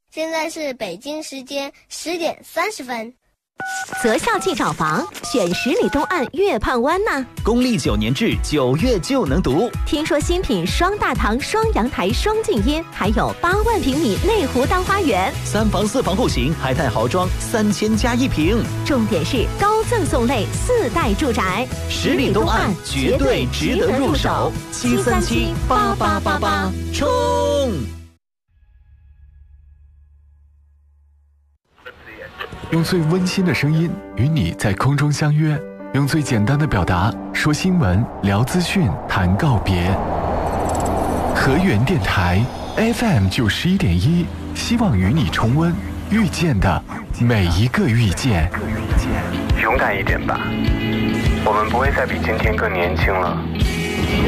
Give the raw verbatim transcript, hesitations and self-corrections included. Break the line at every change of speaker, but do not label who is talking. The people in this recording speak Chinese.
现在是北京时间十点三十分。
择校即找房，选十里东岸月畔湾呢。
公历九年制，九月就能读。
听说新品双大堂、双阳台、双静音，还有八万平米内湖大花园，
三房四房户型，还带豪装，三千加一平。
重点是高赠送类四代住宅，
十里东岸绝对值得入手。七三七八八八八，冲！
用最温馨的声音与你在空中相约，用最简单的表达说新闻、聊资讯、谈告别。河源电台 F M 九十一点一，希望与你重温遇见的每一个遇见。
勇敢一点吧，我们不会再比今天更年轻了。